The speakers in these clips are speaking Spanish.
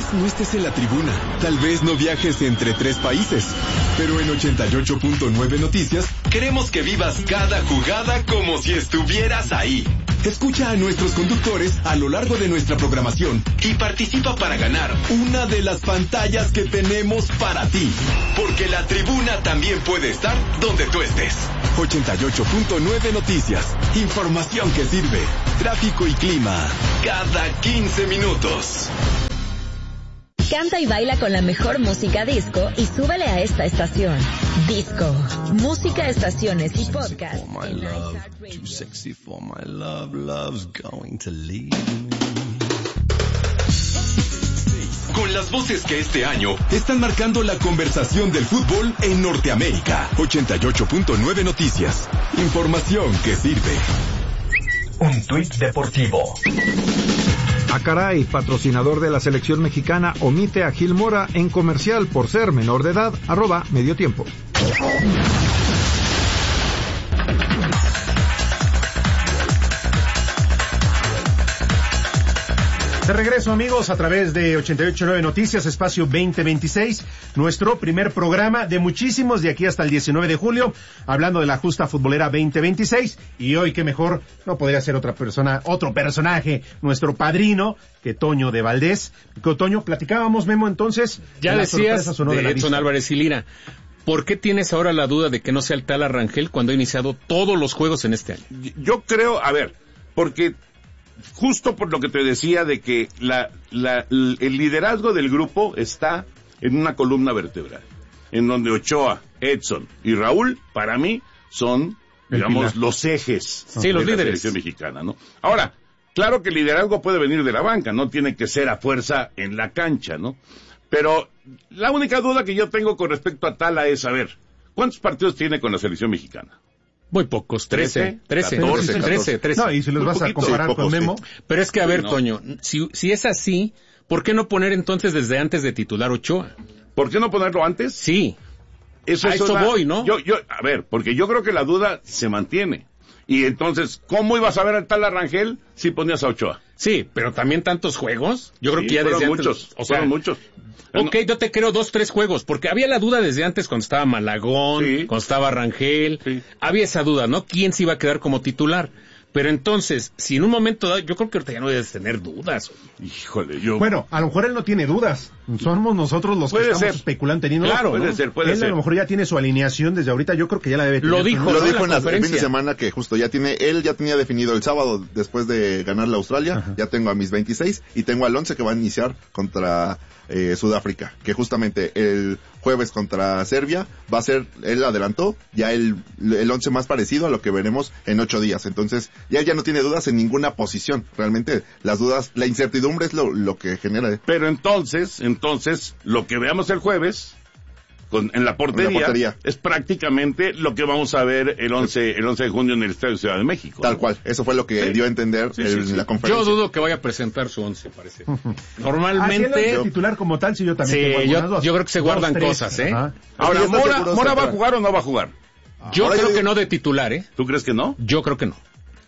vez no estés en la tribuna, tal vez no viajes entre 3 países, pero en 88.9 Noticias queremos que vivas cada jugada como si estuvieras ahí. Escucha a nuestros conductores a lo largo de nuestra programación y participa para ganar una de las pantallas que tenemos para ti. Porque la tribuna también puede estar donde tú estés. 88.9 Noticias. Información que sirve. Tráfico y clima. Cada 15 minutos. Canta y baila con la mejor música disco y súbele a esta estación. Disco, música, estaciones y podcast. Too sexy for my love, love's going to leave me. Con las voces que este año están marcando la conversación del fútbol en Norteamérica. 88.9 Noticias. Información que sirve. Un tuit deportivo. Caray, patrocinador de la selección mexicana, omite a Gil Mora en comercial por ser menor de edad, @mediotiempo. De regreso, amigos, a través de 88.9 Noticias, espacio 2026, nuestro primer programa de muchísimos de aquí hasta el 19 de julio, hablando de la justa futbolera 2026, y hoy, qué mejor, no podría ser otro personaje, nuestro padrino, que Toño de Valdés. Toño, platicábamos, Memo, entonces, ya decías de Edson Álvarez y Lira. ¿Por qué tienes ahora la duda de que no sea el tal Arrangel cuando ha iniciado todos los juegos en este año? Yo creo, porque justo por lo que te decía de que el liderazgo del grupo está en una columna vertebral, en donde Ochoa, Edson y Raúl, para mí, son, digamos, los ejes de los líderes. La selección mexicana, ¿no? Ahora, claro que el liderazgo puede venir de la banca, no tiene que ser a fuerza en la cancha, ¿no? Pero la única duda que yo tengo con respecto a Tala es, ¿cuántos partidos tiene con la selección mexicana? Muy pocos, 13. 14. No, y si los vas a comparar con Memo. Pero es que, Toño, si es así, ¿por qué no poner entonces desde antes de titular Ochoa? ¿Por qué no ponerlo antes? Sí. Eso voy, ¿no? Porque yo creo que la duda se mantiene. Y entonces, ¿cómo ibas a ver al tal Arrangel si ponías a Ochoa? Sí, pero también tantos juegos. Yo creo que ya desde antes. Fueron muchos. Ok, yo te creo 2-3 juegos, porque había la duda desde antes cuando estaba Malagón, cuando estaba Arrangel. Sí. Había esa duda, ¿no? ¿Quién se iba a quedar como titular? Pero entonces, si en un momento dado, yo creo que ahorita ya no debes tener dudas. Híjole, Bueno, a lo mejor él no tiene dudas. Somos nosotros los que estamos especulando teniendo. Claro, ¿no? puede ser. Él a lo mejor ya tiene su alineación desde ahorita, yo creo que ya la debe tener. Lo dijo en la fin de semana que justo él ya tenía definido el sábado después de ganar la Australia. Ajá. Ya tengo a mis 26 y tengo al 11 que va a iniciar contra Sudáfrica, que justamente el jueves contra Serbia va a ser, él adelantó ya el 11 más parecido a lo que veremos en 8 días. Entonces, ya no tiene dudas en ninguna posición. Realmente, las dudas, la incertidumbre es lo que genera. Pero entonces, lo que veamos el jueves, en la portería, es prácticamente lo que vamos a ver el 11 de junio en el Estadio Ciudad de México. Tal cual. Eso fue lo que dio a entender en la conferencia. Yo dudo que vaya a presentar su 11, parece. Normalmente. El titular como tal, yo también. Sí, yo creo que se guardan cosas, Ahora, ¿Mora va a jugar o no va a jugar? Yo creo que no de titular, ¿Tú crees que no? Yo creo que no.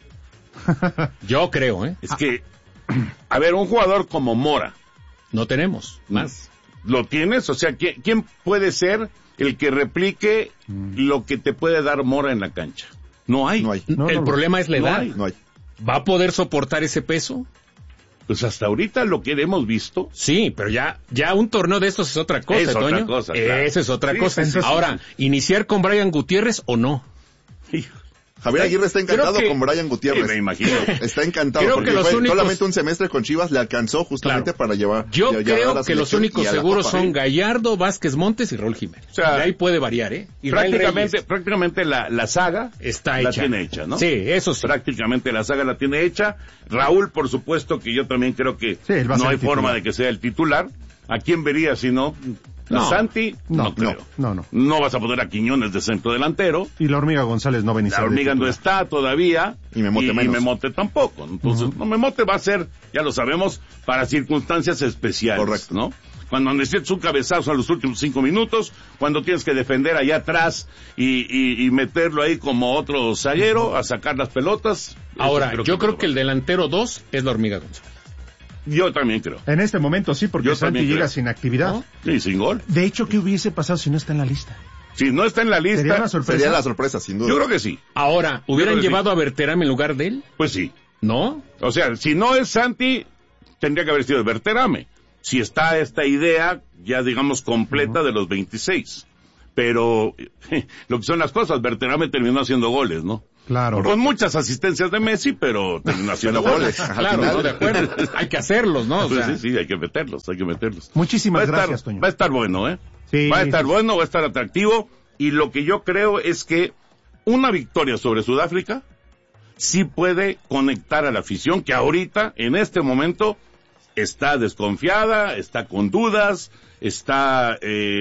Yo creo, Es que, un jugador como Mora. No tenemos más. ¿Lo tienes? O sea, ¿quién puede ser el que replique lo que te puede dar Mora en la cancha? No hay. El problema es la edad. No hay. ¿Va a poder soportar ese peso? Pues hasta ahorita lo que hemos visto. Sí, pero ya un torneo de estos es otra cosa, Toño. Otra cosa, claro. Esa es otra cosa. Ahora, ¿iniciar con Brian Gutiérrez o no? Javier Aguirre está encantado con Brian Gutiérrez. Sí, me imagino. Está encantado creo porque que solamente un semestre con Chivas le alcanzó justamente para llevar. Yo creo que los únicos seguros son Gallardo, Vázquez Montes y Raúl Jiménez. O sea, de ahí puede variar, Y prácticamente la saga está hecha. La tiene hecha, ¿no? Sí, eso sí. Prácticamente la saga la tiene hecha. Raúl, por supuesto, que yo también creo que no hay forma de que sea el titular. ¿A quién vería si no? Santi, no creo. No vas a poner a Quiñones de centro delantero. Y la Hormiga González no venía. La Hormiga no está todavía. Y Memote menos. Y Memote tampoco. Entonces, Memote va a ser, ya lo sabemos, para circunstancias especiales. Correcto. ¿No? Cuando necesitas un cabezazo en los últimos 5 minutos, cuando tienes que defender allá atrás y meterlo ahí como otro zaguero a sacar las pelotas. Ahora, yo creo que el delantero 2 es la Hormiga González. Yo también creo. En este momento sí, porque Santi llega sin actividad. ¿No? Sí, sin gol. De hecho, ¿qué hubiese pasado si no está en la lista? Si no está en la lista... Sería la sorpresa, sin duda. Yo creo que sí. Ahora, ¿hubieran llevado a Berterame en lugar de él? Pues sí. ¿No? O sea, si no es Santi, tendría que haber sido Berterame. Si está esta idea, ya digamos, completa de los 26. Pero lo que son las cosas, Berterame terminó haciendo goles, ¿no? Claro. Con muchas asistencias de Messi, pero terminó haciendo goles. Claro, ¿no? De acuerdo. Hay que hacerlos, ¿no? O sea... Sí, hay que meterlos. Muchísimas gracias, Toño. Va a estar bueno, ¿eh? Sí, va a estar bueno, va a estar atractivo. Y lo que yo creo es que una victoria sobre Sudáfrica sí puede conectar a la afición, que ahorita, en este momento, está desconfiada, está con dudas, está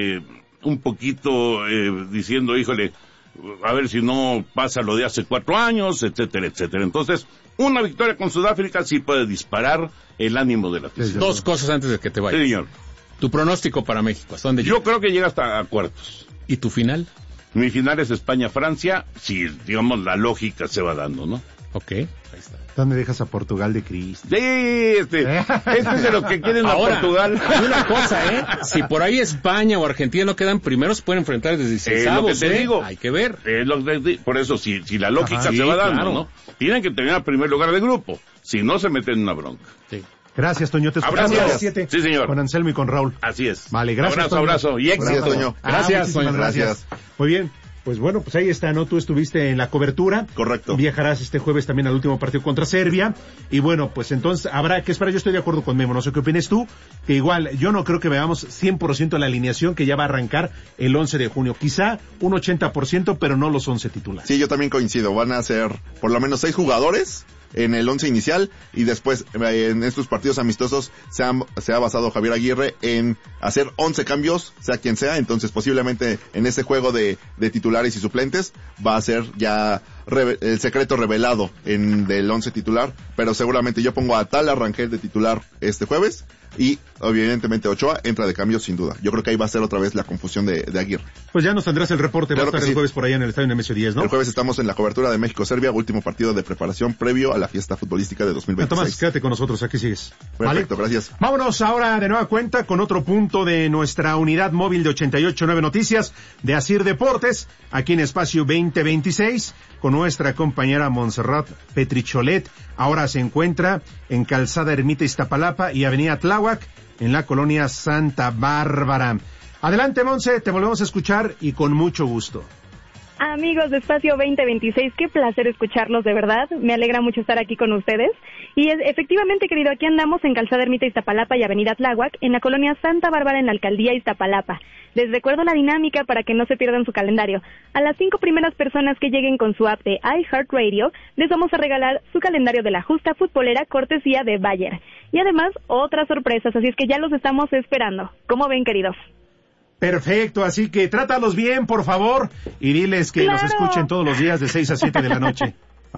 un poquito diciendo, híjole, a ver si no pasa lo de hace 4 años, etcétera, etcétera. Entonces, una victoria con Sudáfrica sí puede disparar el ánimo de la afición. 2 cosas antes de que te vayas. Sí, señor. Tu pronóstico para México, ¿hasta dónde llega? Yo creo que llega hasta a cuartos. ¿Y tu final? Mi final es España-Francia, si, digamos, la lógica se va dando, ¿no? Ok, ahí está. ¿Dónde dejas a Portugal de Cristo? Sí, este es de los que quieren ahora, a Portugal. Hay una cosa, si por ahí España o Argentina no quedan primeros, se pueden enfrentar desde 16 lo que te digo. Hay que ver. Por eso, si la lógica se va dando, claro, ¿no? Tienen que tener el primer lugar de grupo, si no se meten en una bronca. Sí. Gracias, Toño. Te escuchamos a las 7. Sí, señor. Con Anselmo y con Raúl. Así es. Vale, gracias. Abrazo. Y éxito. Gracias, Toño. Gracias, Toño. Gracias. Muy bien. Pues bueno, pues ahí está, ¿no? Tú estuviste en la cobertura. Correcto. Viajarás este jueves también al último partido contra Serbia. Y bueno, pues entonces habrá que esperar. Yo estoy de acuerdo con Memo, no sé qué opinas tú. Que igual, yo no creo que veamos 100% la alineación que ya va a arrancar el 11 de junio. Quizá un 80%, pero no los 11 titulares. Sí, yo también coincido. Van a ser por lo menos 6 jugadores en el 11 inicial, y después en estos partidos amistosos se ha basado Javier Aguirre en hacer 11 cambios, sea quien sea. Entonces posiblemente en este juego de titulares y suplentes va a ser ya el secreto revelado del 11 titular, pero seguramente yo pongo a Tala Rangel de titular este jueves, y evidentemente Ochoa entra de cambio sin duda. Yo creo que ahí va a ser otra vez la confusión de Aguirre. Pues ya nos tendrás el reporte, claro, va a estar el jueves por allá en el estadio Nemesio 10, ¿no? El jueves estamos en la cobertura de México-Serbia, último partido de preparación previo a la fiesta futbolística de 2026. Tomás, quédate con nosotros, aquí sigues. Perfecto, ¿vale? Gracias. Vámonos ahora de nueva cuenta con otro punto de nuestra unidad móvil de 88.9 Noticias de Asir Deportes, aquí en Espacio 2026, con nuestra compañera Montserrat Petricholet. Ahora se encuentra en Calzada Ermita Iztapalapa y Avenida Tláhuac, en la colonia Santa Bárbara. Adelante, Monse, te volvemos a escuchar y con mucho gusto. Amigos de Espacio 2026, qué placer escucharlos, de verdad. Me alegra mucho estar aquí con ustedes. Y efectivamente, querido, aquí andamos en Calzada Ermita Iztapalapa y Avenida Tláhuac, en la colonia Santa Bárbara, en la alcaldía Iztapalapa. Les recuerdo la dinámica para que no se pierdan su calendario. A las 5 primeras personas que lleguen con su app de iHeartRadio, les vamos a regalar su calendario de la justa futbolera cortesía de Bayer. Y además, otras sorpresas, así es que ya los estamos esperando. ¿Cómo ven, queridos? Perfecto, así que trátalos bien, por favor, y diles que ¡claro! Los escuchen todos los días de 6 a 7 de la noche.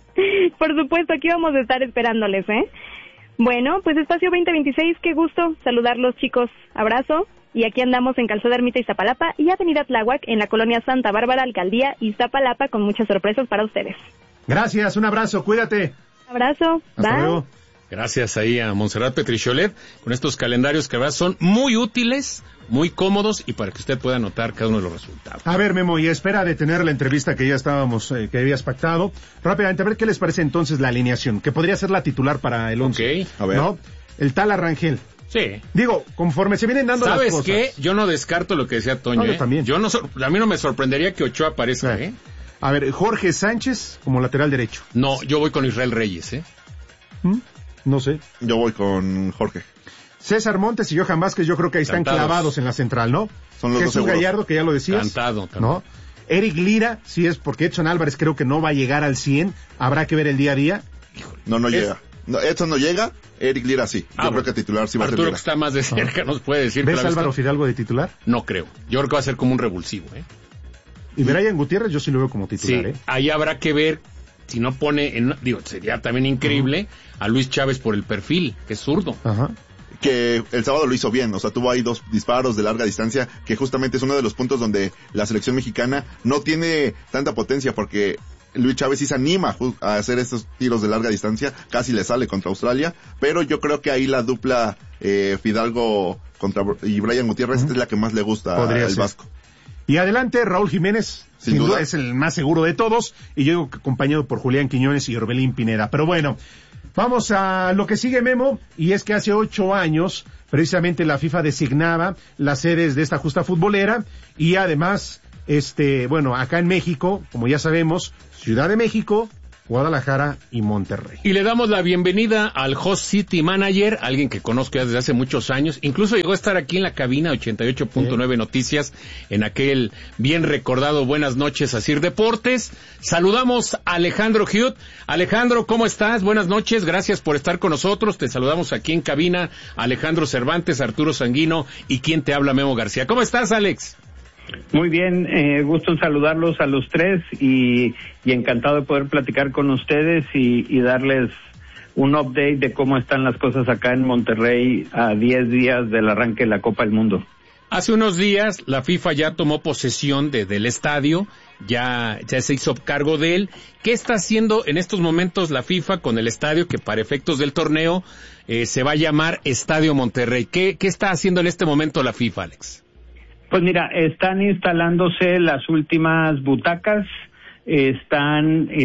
Por supuesto, aquí vamos a estar esperándoles, ¿eh? Bueno, pues Espacio 2026, qué gusto saludarlos, chicos. Abrazo. Y aquí andamos en Calzada Ermita Iztapalapa y Avenida Tláhuac, en la colonia Santa Bárbara, alcaldía Iztapalapa, con muchas sorpresas para ustedes. Gracias, un abrazo, cuídate. Abrazo, hasta bye. Luego. Gracias ahí a Montserrat Petricholet con estos calendarios que verdad son muy útiles, muy cómodos y para que usted pueda anotar cada uno de los resultados. A ver, Memo, y espera de tener la entrevista que ya estábamos, que habías pactado. Rápidamente, a ver qué les parece entonces la alineación, que podría ser la titular para el 11. Okay. A ver. ¿No? El Tala Rangel. Sí. Digo, conforme se vienen dando las cosas. ¿Sabes qué? Yo no descarto lo que decía Toño. No, yo también. A mí no me sorprendería que Ochoa aparezca, ¿eh? A ver, Jorge Sánchez como lateral derecho. No, yo voy con Israel Reyes, ¿eh? No sé. Yo voy con Jorge. César Montes y Johan Vázquez, yo creo que ahí están clavados en la central, ¿no? Son los Jesús dos seguros. Gallardo, que ya lo decías. Cantado también. ¿No? Eric Lira, sí es porque Edson Álvarez creo que no va a llegar al 100. Habrá que ver el día a día. No llega. No, Edson no llega, Eric Lira sí. Yo creo que titular sí va a ser Arturo, Lira. que está más de cerca, nos puede decir. ¿Ves a Álvaro Fidalgo de titular? No creo. Yo creo que va a ser como un revulsivo, ¿eh? Y Brian Gutiérrez yo sí lo veo como titular, sí, ahí habrá que ver si no pone, sería también increíble a Luis Chávez por el perfil, que es zurdo. Ajá. Que el sábado lo hizo bien, o sea, tuvo ahí 2 disparos de larga distancia, que justamente es uno de los puntos donde la selección mexicana no tiene tanta potencia, porque Luis Chávez sí se anima a hacer estos tiros de larga distancia, casi le sale contra Australia, pero yo creo que ahí la dupla Fidalgo y Brian Gutiérrez es la que más le gusta al Vasco. Y adelante, Raúl Jiménez, sin duda es el más seguro de todos, y yo acompañado por Julián Quiñones y Orbelín Pineda. Pero bueno, vamos a lo que sigue, Memo, y es que hace 8 años, precisamente la FIFA designaba las sedes de esta justa futbolera, y además, acá en México, como ya sabemos, Ciudad de México, Guadalajara y Monterrey. Y le damos la bienvenida al Host City Manager, alguien que conozco desde hace muchos años, incluso llegó a estar aquí en la cabina 88.9 Noticias, en aquel bien recordado Buenas noches a Sir Deportes. Saludamos a Alejandro Hugh. Alejandro, ¿cómo estás? Buenas noches, gracias por estar con nosotros. Te saludamos aquí en cabina, Alejandro Cervantes, Arturo Sanguino y quien te habla, Memo García. ¿Cómo estás, Alex? Muy bien, gusto en saludarlos a los tres y encantado de poder platicar con ustedes y darles un update de cómo están las cosas acá en Monterrey a 10 días del arranque de la Copa del Mundo. Hace unos días la FIFA ya tomó posesión del estadio, ya se hizo cargo de él. ¿Qué está haciendo en estos momentos la FIFA con el estadio que para efectos del torneo se va a llamar Estadio Monterrey? ¿Qué está haciendo en este momento la FIFA, Alex? Pues mira, están instalándose las últimas butacas, está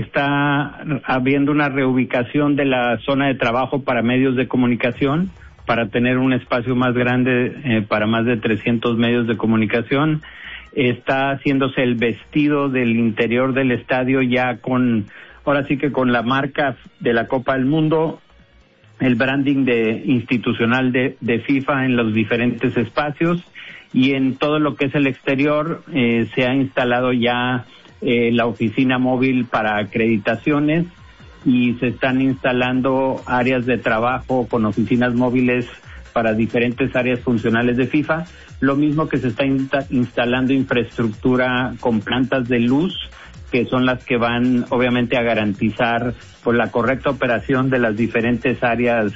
habiendo una reubicación de la zona de trabajo para medios de comunicación, para tener un espacio más grande para más de 300 medios de comunicación. Está haciéndose el vestido del interior del estadio ya ahora sí que con la marca de la Copa del Mundo, el branding institucional de FIFA en los diferentes espacios. Y en todo lo que es el exterior se ha instalado ya la oficina móvil para acreditaciones y se están instalando áreas de trabajo con oficinas móviles para diferentes áreas funcionales de FIFA, lo mismo que se está instalando infraestructura con plantas de luz, que son las que van obviamente a garantizar la correcta operación de las diferentes áreas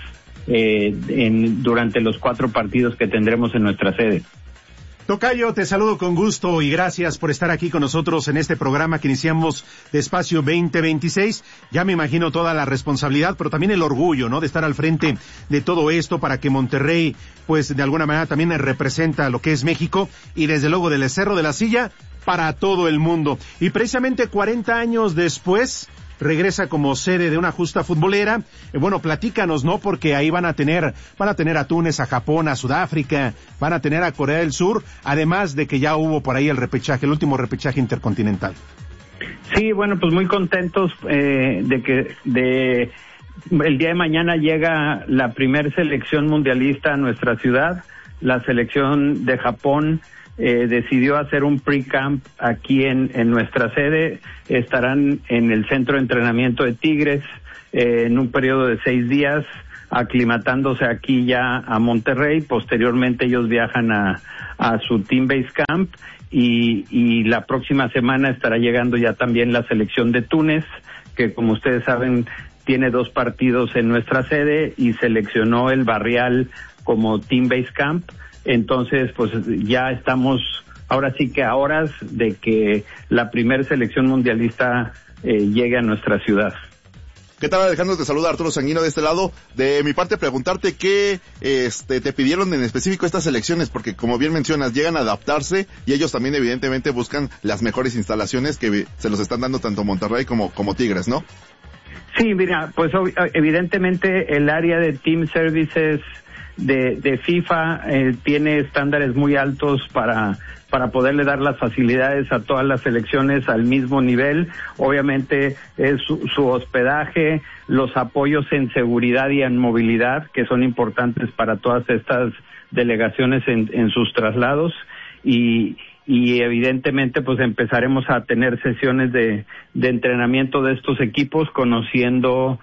durante los 4 partidos que tendremos en nuestra sede. Tocayo, te saludo con gusto y gracias por estar aquí con nosotros en este programa que iniciamos de Espacio 2026. Ya me imagino toda la responsabilidad, pero también el orgullo, ¿no?, de estar al frente de todo esto para que Monterrey, pues de alguna manera también representa lo que es México y desde luego del Cerro de la Silla para todo el mundo. Y precisamente 40 años después regresa como sede de una justa futbolera. Bueno, platícanos, ¿no? Porque ahí van a tener a Túnez, a Japón, a Sudáfrica, van a tener a Corea del Sur, además de que ya hubo por ahí el último repechaje intercontinental. Sí, bueno, pues muy contentos de que el día de mañana llega la primer selección mundialista a nuestra ciudad. La selección de Japón decidió hacer un pre-camp aquí en nuestra sede. Estarán en el centro de entrenamiento de Tigres en un periodo de 6 días, aclimatándose aquí ya a Monterrey. Posteriormente ellos viajan a su Team Base Camp y la próxima semana estará llegando ya también la selección de Túnez, que como ustedes saben tiene 2 partidos en nuestra sede y seleccionó el Barrial como Team Base Camp. Entonces, pues ya estamos ahora sí que a horas de que la primer selección mundialista llegue a nuestra ciudad. ¿Qué tal, Alejandro? Te saluda Arturo Sanguino de este lado. De mi parte, preguntarte qué te pidieron en específico estas selecciones, porque como bien mencionas, llegan a adaptarse y ellos también evidentemente buscan las mejores instalaciones que se los están dando tanto Monterrey como Tigres, ¿no? Sí, mira, pues evidentemente el área de Team Services de FIFA tiene estándares muy altos para poderle dar las facilidades a todas las selecciones al mismo nivel. Obviamente es su hospedaje, los apoyos en seguridad y en movilidad, que son importantes para todas estas delegaciones en sus traslados, y evidentemente pues empezaremos a tener sesiones de entrenamiento de estos equipos, conociendo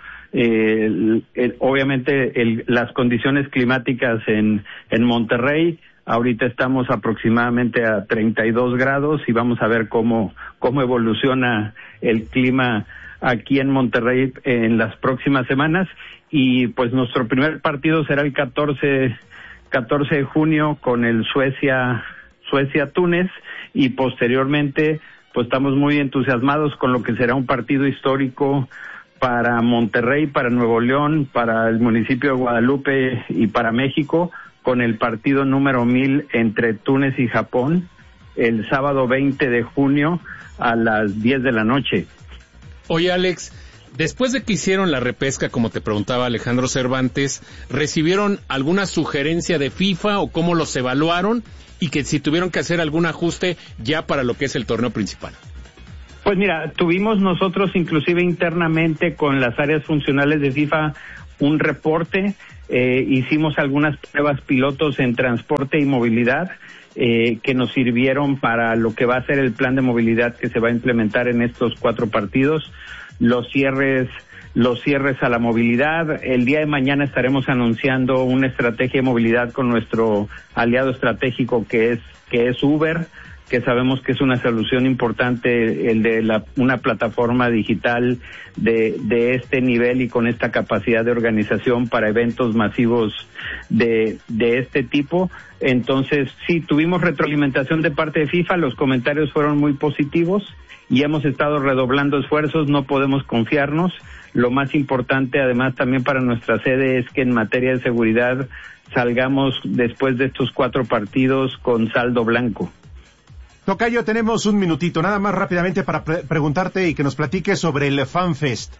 obviamente las condiciones climáticas en Monterrey. Ahorita estamos aproximadamente a 32 grados y vamos a ver cómo evoluciona el clima aquí en Monterrey en las próximas semanas. Y pues nuestro primer partido será el 14 de junio con el Suecia-Túnez, y posteriormente pues estamos muy entusiasmados con lo que será un partido histórico para Monterrey, para Nuevo León, para el municipio de Guadalupe y para México, con el partido número 1000 entre Túnez y Japón, el sábado 20 de junio a las 10 de la noche. Oye, Alex, después de que hicieron la repesca, como te preguntaba Alejandro Cervantes, ¿recibieron alguna sugerencia de FIFA o cómo los evaluaron? Y que si tuvieron que hacer algún ajuste ya para lo que es el torneo principal. Pues mira, tuvimos nosotros inclusive internamente con las áreas funcionales de FIFA un reporte, hicimos algunas pruebas pilotos en transporte y movilidad que nos sirvieron para lo que va a ser el plan de movilidad que se va a implementar en estos 4 partidos, los cierres a la movilidad. El día de mañana estaremos anunciando una estrategia de movilidad con nuestro aliado estratégico que es Uber, que sabemos que es una solución importante el de una plataforma digital de este nivel y con esta capacidad de organización para eventos masivos de este tipo. Entonces, sí, tuvimos retroalimentación de parte de FIFA, los comentarios fueron muy positivos y hemos estado redoblando esfuerzos, no podemos confiarnos. Lo más importante, además, también para nuestra sede es que en materia de seguridad salgamos después de estos 4 partidos con saldo blanco. Tocayo, tenemos un minutito, nada más rápidamente para preguntarte y que nos platiques sobre el FanFest.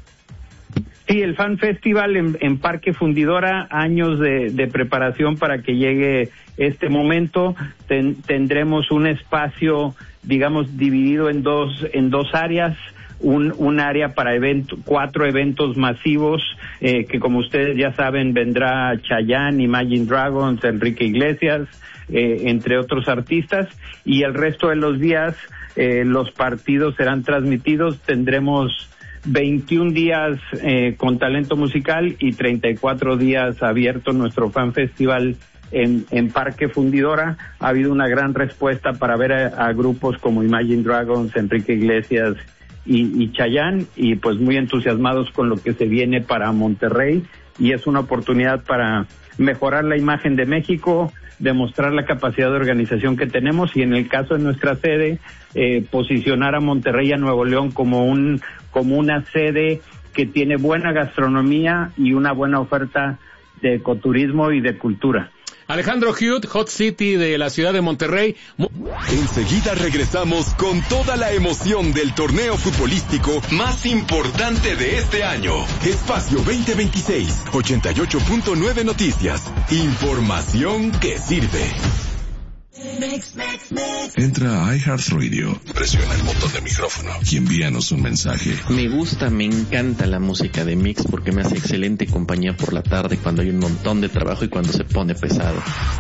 Sí, el Fan Festival en Parque Fundidora, años de preparación para que llegue este momento. Tendremos un espacio, digamos, dividido en dos áreas. Un área para 4 eventos masivos, que como ustedes ya saben vendrá Chayanne, Imagine Dragons, Enrique Iglesias, entre otros artistas, y el resto de los días los partidos serán transmitidos. Tendremos 21 días con talento musical y 34 días abierto nuestro Fan Festival en Parque Fundidora. Ha habido una gran respuesta para ver a grupos como Imagine Dragons, Enrique Iglesias y Chayanne, y pues muy entusiasmados con lo que se viene para Monterrey, y es una oportunidad para mejorar la imagen de México, demostrar la capacidad de organización que tenemos, y en el caso de nuestra sede, posicionar a Monterrey y a Nuevo León como una sede que tiene buena gastronomía y una buena oferta de ecoturismo y de cultura. Alejandro Hughes, Hot City de la ciudad de Monterrey. Enseguida regresamos con toda la emoción del torneo futbolístico más importante de este año. Espacio 2026, 88.9 Noticias. Información que sirve. Entra a iHeartRadio, presiona el botón de micrófono y envíanos un mensaje. Me encanta la música de Mix porque me hace excelente compañía por la tarde cuando hay un montón de trabajo y cuando se pone pesado.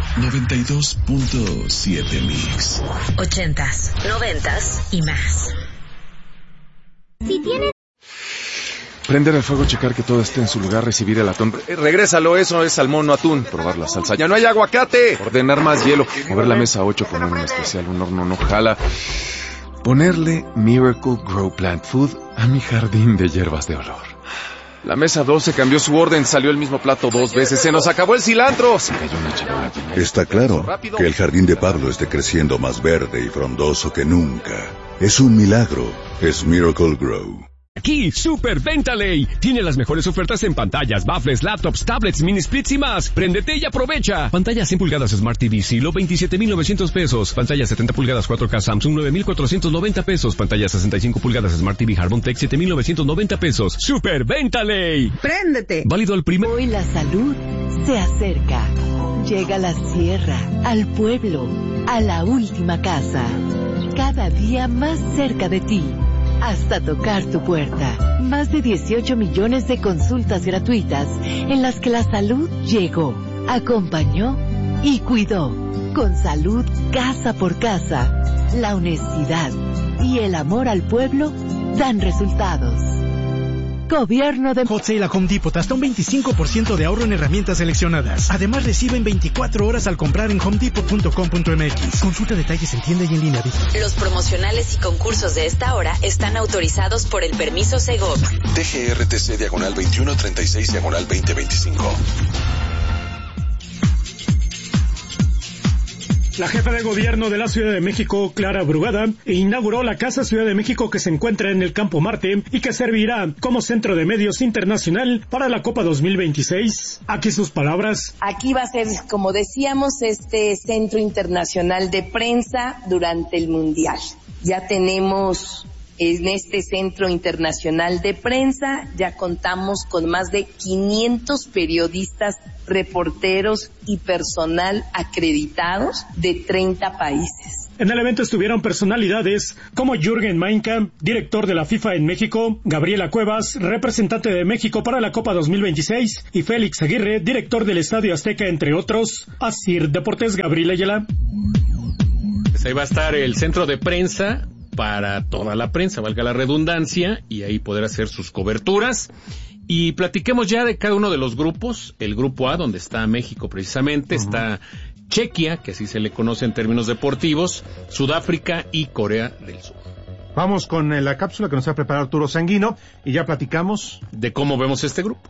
92.7 Mix. 80s, 90s y más. Si tienes... Prender el fuego, checar que todo esté en su lugar, recibir el atún. Regrésalo, eso es salmón, no atún. Probar la salsa. ¡Ya no hay aguacate! Ordenar más hielo. Mover la mesa 8, poner un especial, un horno no jala. Ponerle Miracle Grow Plant Food a mi jardín de hierbas de olor. La mesa 12 cambió su orden, salió el mismo plato 2 veces. ¡Se nos acabó el cilantro! Se cayó una charola. Está claro que el jardín de Pablo esté creciendo más verde y frondoso que nunca. Es un milagro. Es Miracle Grow. Aquí, Super Venta Ley. Tiene las mejores ofertas en pantallas, baffles, laptops, tablets, mini splits y más. Préndete y aprovecha. Pantalla 100 pulgadas Smart TV Silo, 27,900 pesos. Pantalla 70 pulgadas 4K Samsung, 9,490 pesos. Pantalla 65 pulgadas Smart TV Harmon Tech, 7,990 pesos. Super Venta Ley. Préndete. Válido al primer... Hoy la salud se acerca. Llega a la sierra, al pueblo, a la última casa. Cada día más cerca de ti. Hasta tocar tu puerta. Más de 18 millones de consultas gratuitas en las que la salud llegó, acompañó y cuidó. Con salud casa por casa, la honestidad y el amor al pueblo dan resultados. Gobierno de... Hot Sale a Home Depot, hasta un 25% de ahorro en herramientas seleccionadas. Además, reciben 24 horas al comprar en homedepot.com.mx. Consulta detalles en tienda y en línea. Los promocionales y concursos de esta hora están autorizados por el permiso Segov. DGRTC /2136 /2025. La jefa de gobierno de la Ciudad de México, Clara Brugada, inauguró la Casa Ciudad de México que se encuentra en el Campo Marte y que servirá como centro de medios internacional para la Copa 2026. Aquí sus palabras. Aquí va a ser, como decíamos, este centro internacional de prensa durante el Mundial. Ya tenemos en este centro internacional de prensa, ya contamos con más de 500 periodistas, reporteros y personal acreditados de 30 países. En el evento estuvieron personalidades como Jürgen Meinkamp, director de la FIFA en México, Gabriela Cuevas, representante de México para la Copa 2026, y Félix Aguirre, director del Estadio Azteca, entre otros. Asir Deportes, Gabriel Ayala. Pues ahí va a estar el centro de prensa para toda la prensa, valga la redundancia, y ahí poder hacer sus coberturas. Y platiquemos ya de cada uno de los grupos. El grupo A, donde está México precisamente, está Chequia, que así se le conoce en términos deportivos, Sudáfrica y Corea del Sur. Vamos con la cápsula que nos ha preparado Arturo Sanguino y ya platicamos de cómo vemos este grupo.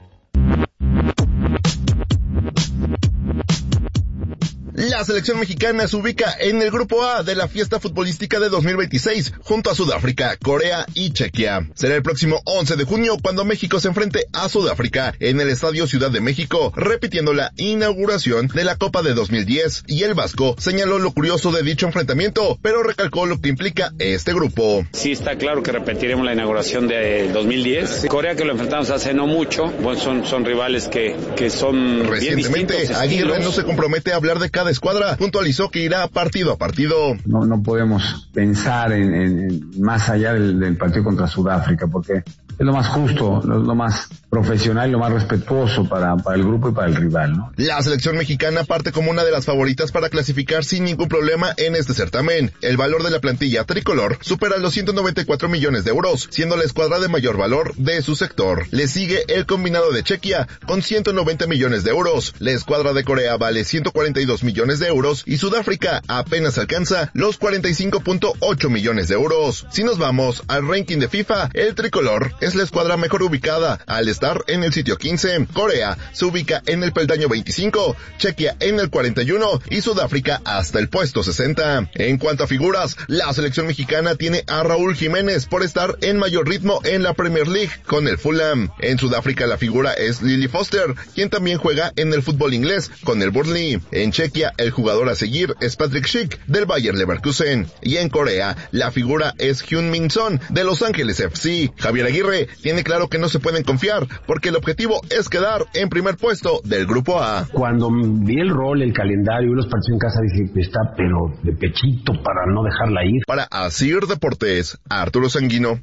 La selección mexicana se ubica en el grupo A de la fiesta futbolística de 2026, junto a Sudáfrica, Corea y Chequia. Será el próximo 11 de junio cuando México se enfrente a Sudáfrica en el Estadio Ciudad de México, repitiendo la inauguración de la Copa de 2010. Y el vasco señaló lo curioso de dicho enfrentamiento, pero recalcó lo que implica este grupo. Sí, está claro que repetiremos la inauguración de 2010. Corea, que lo enfrentamos hace no mucho, bueno, son rivales que son recientemente bien distintos Aguirre estilos. no se compromete a hablar de cada escuadra, puntualizó que irá partido a partido. No podemos pensar en más allá del partido contra Sudáfrica, porque es lo más justo, lo más profesional y lo más respetuoso para el grupo y para el rival, ¿no? La selección mexicana parte como una de las favoritas para clasificar sin ningún problema en este certamen. El valor de la plantilla tricolor supera los 194 millones de euros, siendo la escuadra de mayor valor de su sector. Le sigue el combinado de Chequia con 190 millones de euros. La escuadra de Corea vale 142 millones de euros y Sudáfrica apenas alcanza los 45.8 millones de euros. Si nos vamos al ranking de FIFA, el tricolor es la escuadra mejor ubicada al estar en el sitio 15. Corea se ubica en el peldaño 25, Chequia en el 41 y Sudáfrica hasta el puesto 60. En cuanto a figuras, la selección mexicana tiene a Raúl Jiménez por estar en mayor ritmo en la Premier League con el Fulham. En Sudáfrica la figura es Lily Foster, quien también juega en el fútbol inglés con el Burnley. En Chequia el jugador a seguir es Patrick Schick del Bayer Leverkusen. Y en Corea la figura es Heung-min Son de Los Ángeles FC. Javier Aguirre tiene claro que no se pueden confiar porque el objetivo es quedar en primer puesto del grupo A. Cuando vi el rol, el calendario y los partidos en casa dije, está pero de pechito para no dejarla ir. Para Asir Deportes, Arturo Sanguino.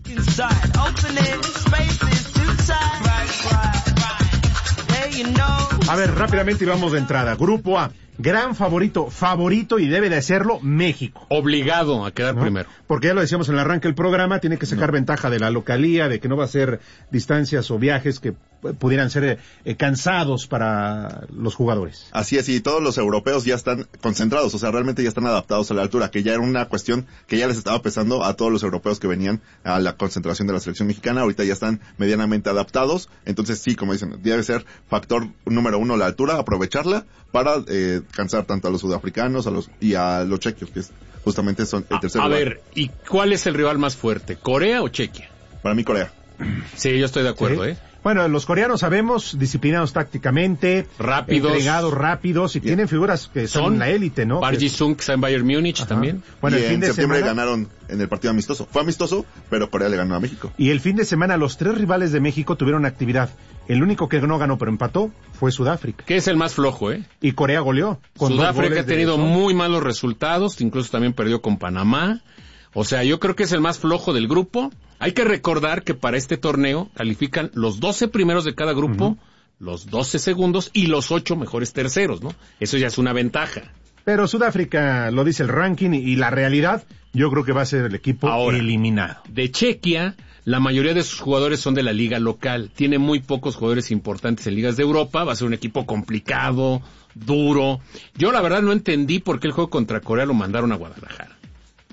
A ver, rápidamente y vamos de entrada. Grupo A. Gran favorito y debe de serlo México. Obligado a quedar primero. Porque ya lo decíamos en el arranque del programa, tiene que sacar ventaja de la localía, de que no va a ser distancias o viajes que pudieran ser cansados para los jugadores. Así es, y todos los europeos ya están concentrados, o sea, realmente ya están adaptados a la altura, que ya era una cuestión que ya les estaba pesando a todos los europeos que venían a la concentración de la selección mexicana. Ahorita ya están medianamente adaptados, entonces sí, como dicen, debe ser factor número uno la altura, aprovecharla para cansar tanto a los sudafricanos y a los chequios, que justamente son el tercer lugar. A ver, ¿y cuál es el rival más fuerte? ¿Corea o Chequia? Para mí Corea. Sí, yo estoy de acuerdo, ¿Sí? Bueno, los coreanos sabemos, disciplinados tácticamente, rápidos, entregados, rápidos, y tienen figuras que son la élite, ¿no? Park Ji-sung, que está en Bayern Múnich también. Bueno, y el fin de septiembre ganaron en el partido amistoso. Fue amistoso, pero Corea le ganó a México. Y el fin de semana los tres rivales de México tuvieron actividad. El único que no ganó, pero empató, fue Sudáfrica. Que es el más flojo, Y Corea goleó. Sudáfrica ha tenido muy malos resultados, incluso también perdió con Panamá. O sea, yo creo que es el más flojo del grupo. Hay que recordar que para este torneo califican los 12 primeros de cada grupo, los 12 segundos y los 8 mejores terceros, ¿no? Eso ya es una ventaja. Pero Sudáfrica, lo dice el ranking y la realidad, yo creo que va a ser el equipo eliminado. De Chequia, la mayoría de sus jugadores son de la liga local. Tiene muy pocos jugadores importantes en ligas de Europa. Va a ser un equipo complicado, duro. Yo la verdad no entendí por qué el juego contra Corea lo mandaron a Guadalajara.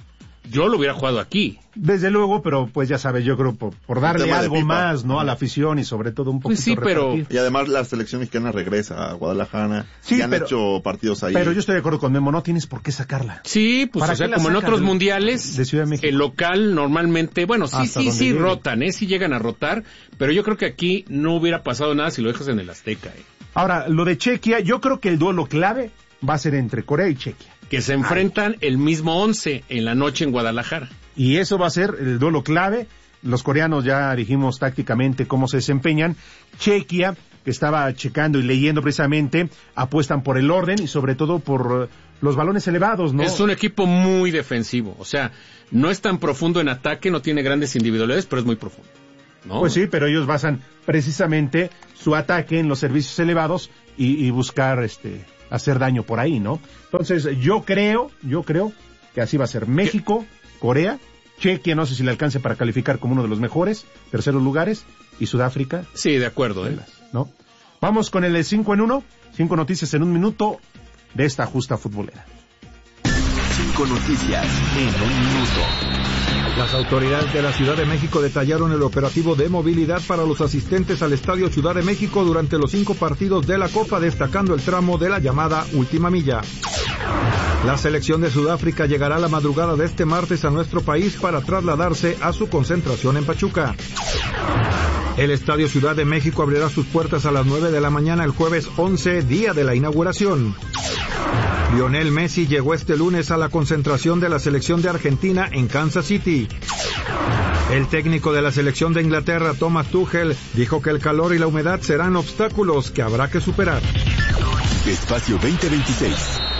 yo lo hubiera jugado aquí. Desde luego, pero pues ya sabes, yo creo por darle algo más, ¿no? A la afición y sobre todo un poquito pues sí, pero... Y además la selección mexicana regresa a Guadalajara. Sí, han hecho partidos ahí. Pero yo estoy de acuerdo con Memo, no tienes por qué sacarla. Sí, pues o sea, como en otros mundiales, de Ciudad de México, el local normalmente, bueno, sí rotan, sí llegan a rotar, pero yo creo que aquí no hubiera pasado nada si lo dejas en el Azteca. Ahora, lo de Chequia, yo creo que el duelo clave va a ser entre Corea y Chequia. Que se enfrentan el mismo 11 en la noche en Guadalajara. Y eso va a ser el duelo clave. Los coreanos ya dijimos tácticamente cómo se desempeñan. Chequia, que estaba checando y leyendo precisamente, apuestan por el orden y sobre todo por los balones elevados, ¿no? Es un equipo muy defensivo. O sea, no es tan profundo en ataque, no tiene grandes individualidades, pero es muy profundo, ¿no? Pues sí, pero ellos basan precisamente su ataque en los servicios elevados y buscar hacer daño por ahí, ¿no? Entonces, yo creo que así va a ser. México, Corea, Chequia, no sé si le alcance para calificar como uno de los mejores, terceros lugares, y Sudáfrica. Sí, de acuerdo, ¿no? Vamos con el 5 en 1, 5 noticias en un minuto de esta justa futbolera. 5 noticias en un minuto. Las autoridades de la Ciudad de México detallaron el operativo de movilidad para los asistentes al Estadio Ciudad de México durante los 5 partidos de la Copa, destacando el tramo de la llamada Última Milla. La selección de Sudáfrica llegará la madrugada de este martes a nuestro país para trasladarse a su concentración en Pachuca. El Estadio Ciudad de México abrirá sus puertas a las 9 de la mañana el jueves 11, día de la inauguración. Lionel Messi llegó este lunes a la concentración de la selección de Argentina en Kansas City. El técnico de la selección de Inglaterra, Thomas Tuchel, dijo que el calor y la humedad serán obstáculos que habrá que superar. Espacio 2026.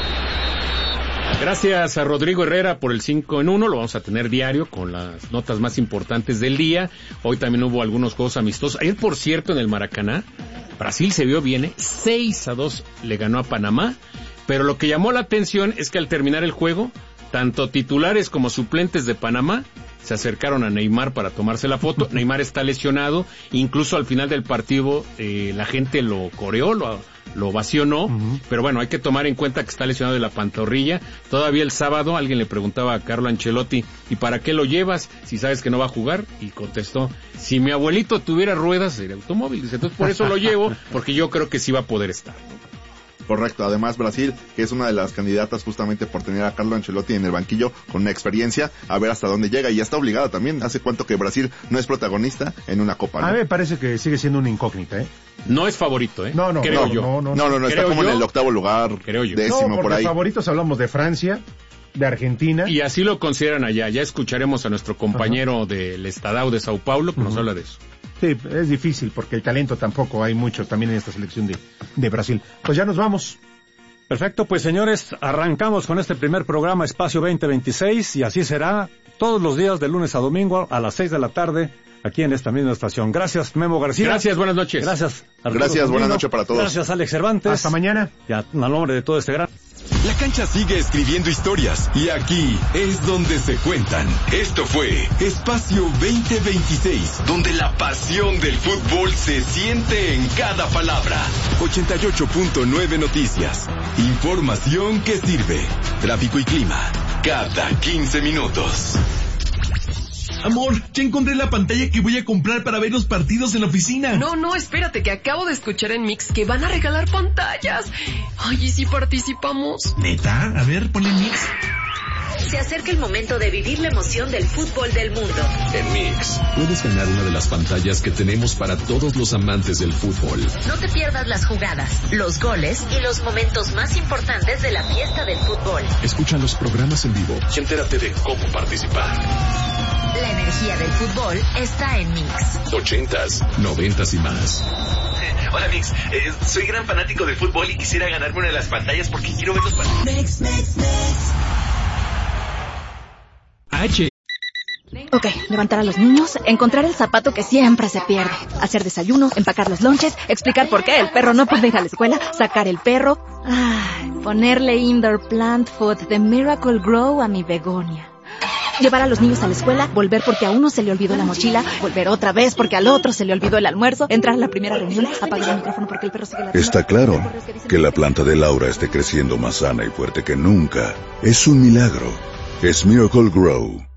Gracias a Rodrigo Herrera por el 5 en 1, lo vamos a tener diario con las notas más importantes del día. Hoy también hubo algunos juegos amistosos. Ayer, por cierto, en el Maracaná, Brasil se vio bien, 6-2 le ganó a Panamá. Pero lo que llamó la atención es que al terminar el juego, tanto titulares como suplentes de Panamá se acercaron a Neymar para tomarse la foto. Neymar está lesionado, incluso al final del partido la gente lo coreó, lo ovacionó, pero bueno, hay que tomar en cuenta que está lesionado de la pantorrilla. Todavía el sábado alguien le preguntaba a Carlo Ancelotti, ¿y para qué lo llevas si sabes que no va a jugar? Y contestó, si mi abuelito tuviera ruedas sería automóvil. Dice, entonces por eso lo llevo, porque yo creo que sí va a poder estar, ¿no? Correcto, además Brasil, que es una de las candidatas justamente por tener a Carlo Ancelotti en el banquillo con una experiencia, a ver hasta dónde llega, y ya está obligada también. ¿Hace cuánto que Brasil no es protagonista en una copa, no? A mí me parece que sigue siendo una incógnita, No es favorito, No, creo yo. No, está como en el octavo lugar, creo yo. décimo por ahí. Favoritos hablamos de Francia, de Argentina. Y así lo consideran allá. Ya escucharemos a nuestro compañero del Estadão de Sao Paulo que nos habla de eso. Sí, es difícil porque el talento tampoco hay mucho también en esta selección de Brasil. Pues ya nos vamos. Perfecto, pues señores, arrancamos con este primer programa Espacio 2026 y así será todos los días de lunes a domingo a las 6 de la tarde aquí en esta misma estación. Gracias, Memo García. Gracias, buenas noches. Gracias, buenas noches para todos. Gracias, Alex Cervantes. Hasta mañana. Y a nombre de todo este gran... La cancha sigue escribiendo historias y aquí es donde se cuentan. Esto fue Espacio 2026, donde la pasión del fútbol se siente en cada palabra. 88.9 Noticias. Información que sirve. Tráfico y clima. Cada 15 minutos. Amor, ya encontré la pantalla que voy a comprar para ver los partidos en la oficina. No, espérate, que acabo de escuchar en Mix que van a regalar pantallas. Ay, ¿y si participamos? ¿Neta? A ver, ponle Mix. Se acerca el momento de vivir la emoción del fútbol del mundo. En Mix, puedes ganar una de las pantallas que tenemos para todos los amantes del fútbol. No te pierdas las jugadas, los goles y los momentos más importantes de la fiesta del fútbol. Escucha los programas en vivo y entérate de cómo participar. La energía del fútbol está en Mix. 80s, 90s y más. Hola Mix, soy gran fanático del fútbol y quisiera ganarme una de las pantallas porque quiero ver los partidos. Mix. Ok, levantar a los niños, encontrar el zapato que siempre se pierde, hacer desayuno, empacar los lonches, explicar por qué el perro no puede ir a la escuela, sacar el perro, ponerle indoor plant food de Miracle Grow a mi begonia. Llevar a los niños a la escuela, volver porque a uno se le olvidó la mochila, volver otra vez porque al otro se le olvidó el almuerzo, entrar a la primera reunión, apagar el micrófono porque el perro sigue la... Está claro que la planta de Laura esté creciendo más sana y fuerte que nunca. Es un milagro. es Miracle Grow.